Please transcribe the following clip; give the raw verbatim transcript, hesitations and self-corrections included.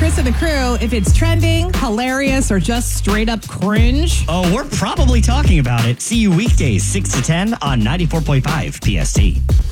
Chris and the crew if it's trending, hilarious, or just straight up cringe. Oh, we're probably talking about it. See you weekdays, six to ten on ninety-four point five P S T.